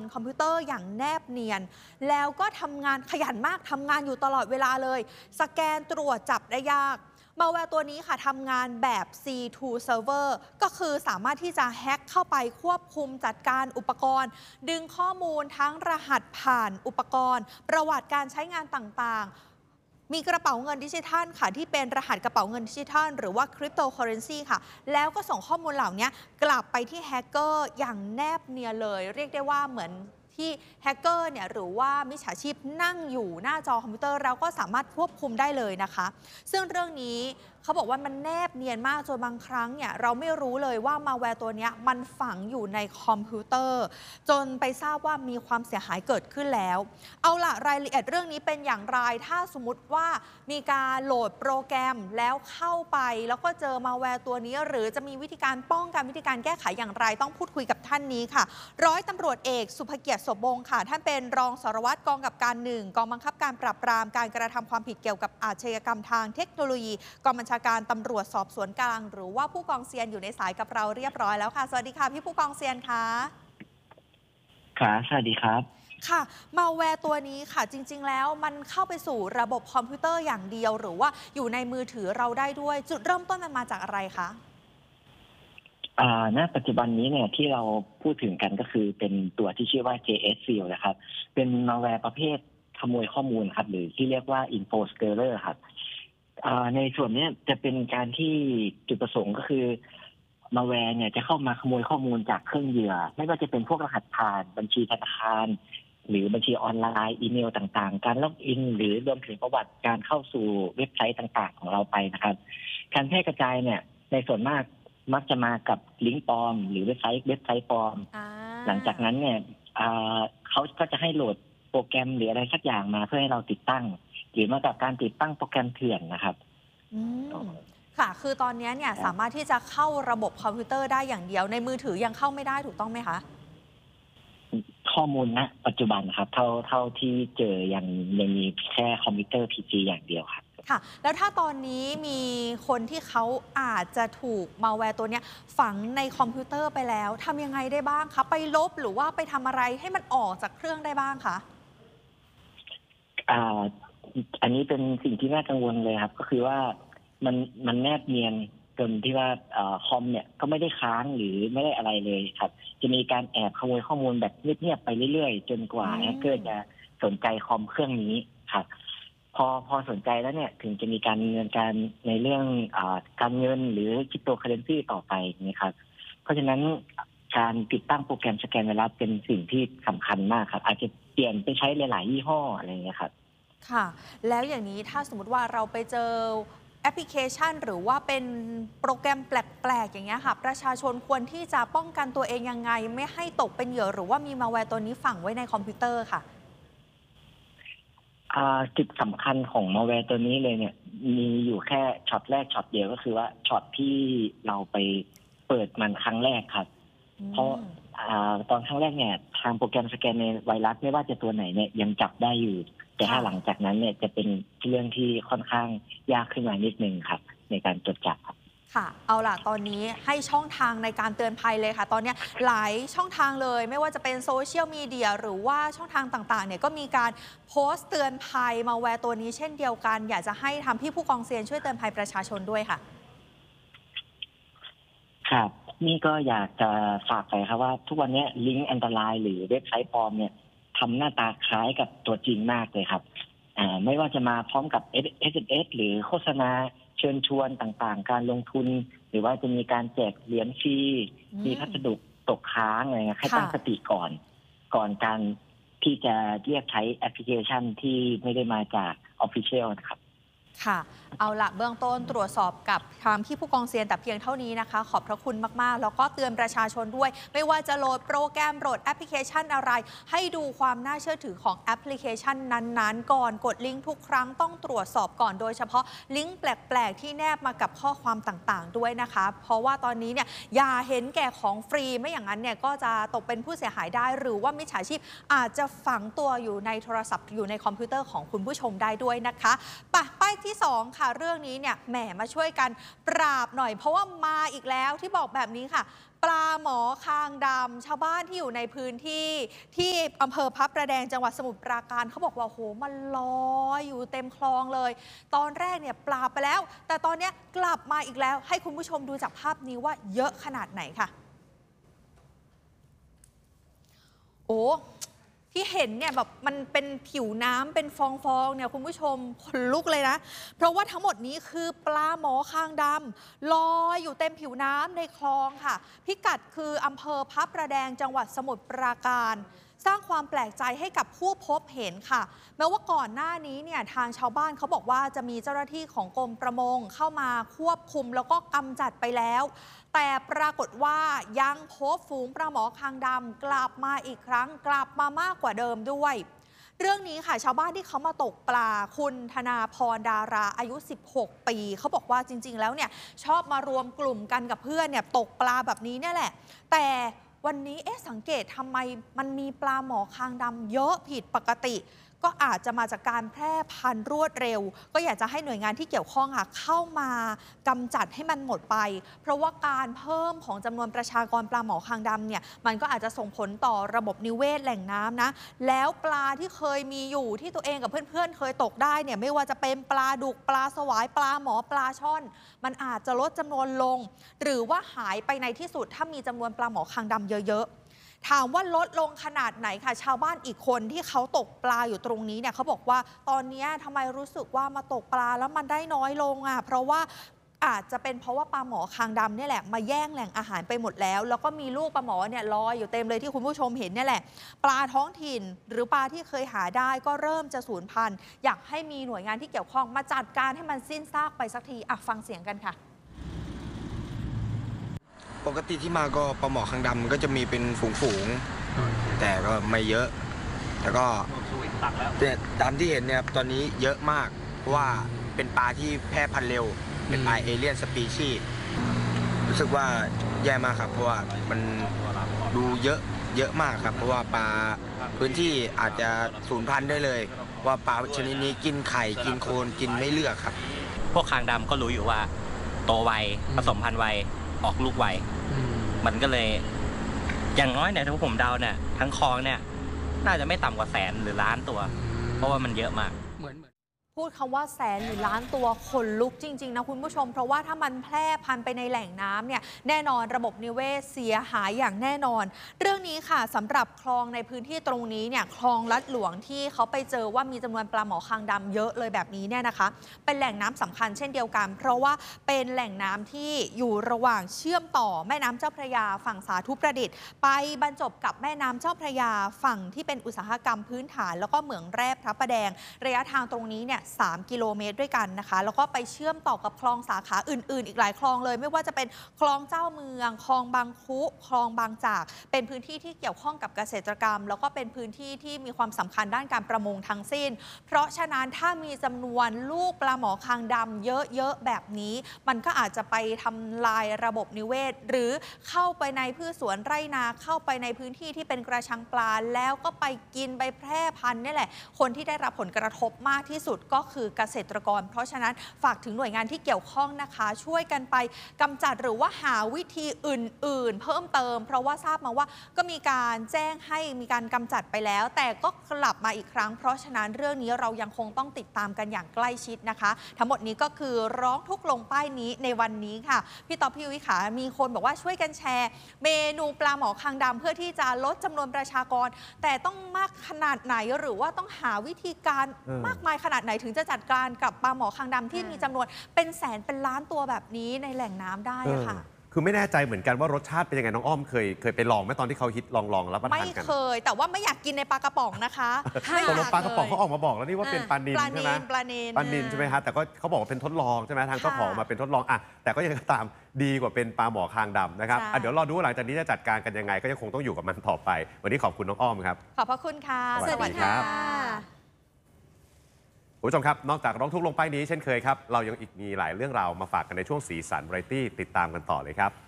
คอมพิวเตอร์อย่างแนบเนียนแล้วก็ทำงานขยันมากทำงานอยู่ตลอดเวลาเลยสแกนตรวจจับได้ยากมาแวร์ตัวนี้ค่ะทำงานแบบ C2 Server ก็คือสามารถที่จะแฮ็กเข้าไปควบคุมจัดการอุปกรณ์ดึงข้อมูลทั้งรหัสผ่านอุปกรณ์ประวัติการใช้งานต่างๆมีกระเป๋าเงินดิจิทัลค่ะที่เป็นรหัสกระเป๋าเงินดิจิทัลหรือว่าคริปโตเคอเรนซีค่ะแล้วก็ส่งข้อมูลเหล่านี้กลับไปที่แฮกเกอร์อย่างแนบเนียนเลยเรียกได้ว่าเหมือนที่แฮกเกอร์เนี่ยหรือว่ามิจฉาชีพนั่งอยู่หน้าจอคอมพิวเตอร์แล้วก็สามารถควบคุมได้เลยนะคะซึ่งเรื่องนี้เขาบอกว่ามันแนบเนียนมากจนบางครั้งเนี่ยเราไม่รู้เลยว่ามาแวร์ตัวนี้มันฝังอยู่ในคอมพิวเตอร์จนไปทราบว่ามีความเสียหายเกิดขึ้นแล้วเอาล่ะรายละเอียดเรื่องนี้เป็นอย่างไรถ้าสมมติว่ามีการโหลดโปรแกรมแล้วเข้าไปแล้วก็เจอมาแวร์ตัวนี้หรือจะมีวิธีการป้องกันวิธีการแก้ไขอย่างไรต้องพูดคุยกับท่านนี้ค่ะร้อยตำรวจเอกสุภเกียรติ สมบงค่ะท่านเป็นรองสารวัตรกองกำกับการ1กองบังคับการปราบปรามการกระทำความผิดเกี่ยวกับอาชญากรรมทางเทคโนโลยีกองบัญชาการตำรวจสอบสวนกลางหรือว่าผู้กองเซียนอยู่ในสายกับเราเรียบร้อยแล้วค่ะสวัสดีค่ะพี่ผู้กองเซียนค่ะค่ะสวัสดีครับค่ะมาแวร์ตัวนี้ค่ะจริงๆแล้วมันเข้าไปสู่ระบบคอมพิวเตอร์อย่างเดียวหรือว่าอยู่ในมือถือเราได้ด้วยจุดเริ่มต้นมันมาจากอะไรคะณปัจจุบันนี้เนี่ยที่เราพูดถึงกันก็คือเป็นตัวที่ชื่อว่า JS Field นะครับเป็นมาแวร์ประเภทขโมยข้อมูลครับหรือที่เรียกว่า Info Stealer ครับในส่วนนี้จะเป็นการที่จุดประสงค์ก็คือมาแวร์เนี่ยจะเข้ามาขโมยข้อมูลจากเครื่องเหยื่อไม่ว่าจะเป็นพวกรหัสผ่านบัญชีธนาคารหรือบัญชีออนไลน์อีเมลต่างๆการล็อกอินหรือรวมถึงประวัติการเข้าสู่เว็บไซต์ต่างๆของเราไปนะครับการแพร่กระจายเนี่ยในส่วนมากมักจะมากับลิงก์ปลอมหรือเว็บไซต์ปลอมหลังจากนั้นเนี่ยเขาก็จะให้โหลดโปรแกรมหรืออะไรสักอย่างมาเพื่อให้เราติดตั้งหรือมากับการติดตั้งโปรแกรมเถื่อนนะครับค่ะคือตอนนี้เนี่ยสามารถที่จะเข้าระบบคอมพิวเตอร์ได้อย่างเดียวในมือถือยังเข้าไม่ได้ถูกต้องไหมคะข้อมูลณปัจจุบันครับเท่าที่เจอยังมีแค่คอมพิวเตอร์ PC อย่างเดียวครับค่ะแล้วถ้าตอนนี้มีคนที่เขาอาจจะถูกมาแวร์ตัวนี้ฝังในคอมพิวเตอร์ไปแล้วทำยังไงได้บ้างคะไปลบหรือว่าไปทำอะไรให้มันออกจากเครื่องได้บ้างคะอันนี้เป็นสิ่งที่น่ากังวลเลยครับก็คือว่ามันแนบเนียนจนที่ว่าคอมเนี่ยก็ไม่ได้ค้างหรือไม่ได้อะไรเลยครับจะมีการแอบขโมยข้อมูลแบบเงียบๆไปเรื่อยๆจนกว่าแฮกเกอร์จะสนใจคอมเครื่องนี้ครับพอสนใจแล้วเนี่ยถึงจะมีการดำเนินการในเรื่องการเงินหรือคริปโตเคอเรนซีต่อไปนะครับเพราะฉะนั้นการติดตั้งโปรแกรมสแกนไวรัสเป็นสิ่งที่สำคัญมากครับอาจจะเปลี่ยนไปใช้หลายๆยี่ห้ออะไรอย่างเงี้ยครับค่ะแล้วอย่างนี้ถ้าสมมติว่าเราไปเจอแอปพลิเคชันหรือว่าเป็นโปรแกรมแปลกๆอย่างเงี้ยค่ะประชาชนควรที่จะป้องกันตัวเองยังไงไม่ให้ตกเป็นเหยื่อหรือว่ามีมาแวร์ตัวนี้ฝังไว้ในคอมพิวเตอร์ค่ะจุดสำคัญของมาแวร์ตัวนี้เลยเนี่ยมีอยู่แค่ช็อตแรกช็อตเดียวก็คือว่าช็อตที่เราไปเปิดมันครั้งแรกครับเพราะตอนครั้งแรกเนี่ยทางโปรแกรมสแกนในไวรัสไม่ว่าจะตัวไหนเนี่ยยังจับได้อยู่แต่ถ้าหลังจากนั้นเนี่ยจะเป็นเรื่องที่ค่อนข้างยากขึ้นมานิดนึงครับในการตรวจจับครับค่ะเอาล่ะตอนนี้ให้ช่องทางในการเตือนภัยเลยค่ะตอนนี้หลายช่องทางเลยไม่ว่าจะเป็นโซเชียลมีเดียหรือว่าช่องทางต่างๆเนี่ยก็มีการโพสต์เตือนภัยมาแวร์ตัวนี้เช่นเดียวกันอยากจะให้ทำพี่ผู้กองเซียนช่วยเตือนภัยประชาชนด้วยค่ะครับนี่ก็อยากจะฝากไปครับว่าทุกวันนี้ลิงก์อันตรายหรือเว็บไซต์ปลอมเนี่ยทำหน้าตาคล้ายกับตัวจริงมากเลยครับไม่ว่าจะมาพร้อมกับ SMS หรือโฆษณาเชิญชวนต่างๆการลงทุนหรือว่าจะมีการแจกเหรียญฟรีมีพัสดุตกค้างอะไรเงี้ยให้ตั้งสติก่อนการที่จะเรียกใช้แอปพลิเคชันที่ไม่ได้มาจาก Official นะครับค่ะเอาละเบื้องต้นตรวจสอบกับทางพี่ผู้กองเซียนแต่เพียงเท่านี้นะคะขอบพระคุณมากๆแล้วก็เตือนประชาชนด้วยไม่ว่าจะโหลดโปรแกรมโหลดแอปพลิเคชันอะไรให้ดูความน่าเชื่อถือของแอปพลิเคชันนั้นๆก่อนกดลิงก์ทุกครั้งต้องตรวจสอบก่อนโดยเฉพาะลิงก์แปลกๆที่แนบมากับข้อความต่างๆด้วยนะคะเพราะว่าตอนนี้เนี่ยอย่าเห็นแก่ของฟรีไม่อย่างนั้นเนี่ยก็จะตกเป็นผู้เสียหายได้หรือว่ามิจฉาชีพอาจจะฝังตัวอยู่ในโทรศัพท์อยู่ในคอมพิวเตอร์ของคุณผู้ชมได้ด้วยนะคะป้ายที่2ค่ะเรื่องนี้เนี่ยแหมมาช่วยกันปราบหน่อยเพราะว่ามาอีกแล้วที่บอกแบบนี้ค่ะปลาหมอคางดำชาวบ้านที่อยู่ในพื้นที่ที่อำเภอพระประแดงจังหวัดสมุทรปราการเขาบอกว่าโหมันลอยอยู่เต็มคลองเลยตอนแรกเนี่ยปราบไปแล้วแต่ตอนนี้กลับมาอีกแล้วให้คุณผู้ชมดูจากภาพนี้ว่าเยอะขนาดไหนค่ะโอ้ที่เห็นเนี่ยแบบมันเป็นผิวน้ำเป็นฟองๆเนี่ยคุณผู้ชมขนลุกเลยนะเพราะว่าทั้งหมดนี้คือปลาหมอคางดำลอยอยู่เต็มผิวน้ำในคลองค่ะพิกัดคืออำเภอพระประแดงจังหวัดสมุทรปราการสร้างความแปลกใจให้กับผู้พบเห็นค่ะแม้ว่าก่อนหน้านี้เนี่ยทางชาวบ้านเขาบอกว่าจะมีเจ้าหน้าที่ของกรมประมงเข้ามาควบคุมแล้วก็กำจัดไปแล้วแต่ปรากฏว่ายังพบฝูงปลาหมอคางดำกลับมาอีกครั้งกลับมามากกว่าเดิมด้วยเรื่องนี้ค่ะชาวบ้านที่เขามาตกปลาคุณธนาพรดาราอายุ 16 ปีเขาบอกว่าจริงๆแล้วเนี่ยชอบมารวมกลุ่มกันกับเพื่อนเนี่ยตกปลาแบบนี้เนี่ยแหละแต่วันนี้สังเกตทำไมมันมีปลาหมอคางดำเยอะผิดปกติก็อาจจะมาจากการแพร่พันธุ์รวดเร็วก็อยากจะให้หน่วยงานที่เกี่ยวข้องเข้ามากำจัดให้มันหมดไปเพราะว่าการเพิ่มของจำนวนประชากรปลาหมอคางดำเนี่ยมันก็อาจจะส่งผลต่อระบบนิเวศแหล่งน้ำนะแล้วปลาที่เคยมีอยู่ที่ตัวเองกับเพื่อนๆเคยตกได้เนี่ยไม่ว่าจะเป็นปลาดุกปลาสวายปลาหมอปลาช่อนมันอาจจะลดจำนวนลงหรือว่าหายไปในที่สุดถ้ามีจำนวนปลาหมอคางดำเยอะถามว่าลดลงขนาดไหนค่ะชาวบ้านอีกคนที่เขาตกปลาอยู่ตรงนี้เนี่ยเขาบอกว่าตอนนี้ทำไมรู้สึกว่ามาตกปลาแล้วมันได้น้อยลงเพราะว่าอาจจะเป็นเพราะว่าปลาหมอคางดำเนี่ยแหละมาแย่งแหล่งอาหารไปหมดแล้วก็มีลูกปลาหมอเนี่ยลอยอยู่เต็มเลยที่คุณผู้ชมเห็นเนี่ยแหละปลาท้องถิ่นหรือปลาที่เคยหาได้ก็เริ่มจะสูญพันธุ์อยากให้มีหน่วยงานที่เกี่ยวข้องมาจัดการให้มันสิ้นซากไปสักทีฟังเสียงกันค่ะปกติที่มาก็ปลาหมอคางดำก็จะมีเป็นฝูงๆแต่ก็ไม่เยอะแต่ก็ตามที่เห็นเนี่ยตอนนี้เยอะมากเพราะว่าเป็นปลาที่แพร่พันธุ์เร็วเป็นปลาเอเลี่ยนสปีชีส์รู้สึกว่าแย่มากครับเพราะว่ามันดูเยอะมากครับเพราะว่าปลาพื้นที่อาจจะสูญพันธุ์ได้เลยว่าปลาชนิดนี้กินไข่กินโคลนกินไม่เลือกครับพวกคางดำก็รู้อยู่ว่าโตไวผสมพันธุ์ไวออกลูกไวมันก็เลยอย่างน้อยเนี่ยถ้าผมเดาเนี่ยทั้งคลองเนี่ยน่าจะไม่ต่ำกว่าแสนหรือล้านตัวเพราะว่ามันเยอะมากพูดคำว่าแสนหรือล้านตัวขนลุกจริงๆนะคุณผู้ชมเพราะว่าถ้ามันแพร่พันธุ์ไปในแหล่งน้ำเนี่ยแน่นอนระบบนิเวศเสียหายอย่างแน่นอนเรื่องนี้ค่ะสำหรับคลองในพื้นที่ตรงนี้เนี่ยคลองลัดหลวงที่เขาไปเจอว่ามีจำนวนปลาหมอคางดำเยอะเลยแบบนี้เนี่ยนะคะเป็นแหล่งน้ำสำคัญเช่นเดียวกันเพราะว่าเป็นแหล่งน้ำที่อยู่ระหว่างเชื่อมต่อแม่น้ำเจ้าพระยาฝั่งสาธุประดิษฐ์ไปบรรจบกับแม่น้ำเจ้าพระยาฝั่งที่เป็นอุตสาหกรรมพื้นฐานแล้วก็เหมืองแร่พระประแดงระยะทางตรงนี้เนี่ย3 กิโลเมตรด้วยกันนะคะแล้วก็ไปเชื่อมต่อกับคลองสาขาอื่นๆอีกหลายคลองเลยไม่ว่าจะเป็นคลองเจ้าเมืองคลองบางคุคลองบางจากเป็นพื้นที่ที่เกี่ยวข้องกับเกษตรกรรมแล้วก็เป็นพื้นที่ที่มีความสำคัญด้านการประมงทั้งสิ้นเพราะฉะนั้นถ้ามีจำนวนลูกปลาหมอคางดำเยอะๆแบบนี้มันก็อาจจะไปทำลายระบบนิเวศหรือเข้าไปในพืชสวนไร่นาเข้าไปในพื้นที่ที่เป็นกระชังปลาแล้วก็ไปกินไปแพร่พันธุ์นี่แหละคนที่ได้รับผลกระทบมากที่สุดก็คือเกษตรกรเพราะฉะนั้นฝากถึงหน่วยงานที่เกี่ยวข้องนะคะช่วยกันไปกำจัดหรือว่าหาวิธีอื่นๆเพิ่มเติมเพราะว่าทราบมาว่าก็มีการแจ้งให้มีการกำจัดไปแล้วแต่ก็กลับมาอีกครั้งเพราะฉะนั้นเรื่องนี้เรายังคงต้องติดตามกันอย่างใกล้ชิดนะคะทั้งหมดนี้ก็คือร้องทุกข์ลงป้ายนี้ในวันนี้ค่ะพี่ต๊อบพี่วิขามีคนบอกว่าช่วยกันแชร์เมนูปลาหมอคางดำเพื่อที่จะลดจำนวนประชากรแต่ต้องมากขนาดไหนหรือว่าต้องหาวิธีการมากมายขนาดไหนถึงจะจัดการกับปลาหมอคางดำที่มีจำนวนเป็นแสนเป็นล้านตัวแบบนี้ในแหล่งน้ำได้ค่ะคือไม่แน่ใจเหมือนกันว่ารสชาติเป็นยังไงน้องอ้อมเคยไปลองไหมตอนที่เขาฮิตลองรับประทานกันไม่เคยแต่ว่าไม่อยากกินในปลากระป๋องนะคะตกลงปลากระป๋องเขาออกมาบอกแล้วนี่ว่าเป็นปลานิลใช่ไหมปลานิลใช่ไหมฮะแต่ก็เขาบอกว่าเป็นทดลองใช่ไหมทางเจ้าของมาเป็นทดลองแต่ก็ยังตามดีกว่าเป็นปลาหมอคางดำนะครับเดี๋ยวรอดูหลังจากนี้จะจัดการกันยังไงก็ยังคงต้องอยู่กับมันต่อไปวันนี้ขอบคุณน้องอ้อมครับขอบพระคุณค่ะสวัสดีครับคุณผู้ชมครับนอกจากร้องทุกข์ลงป้ายนี้เช่นเคยครับเรายังอีกมีหลายเรื่องราวมาฝากกันในช่วงสีสันวาไรตี้ติดตามกันต่อเลยครับ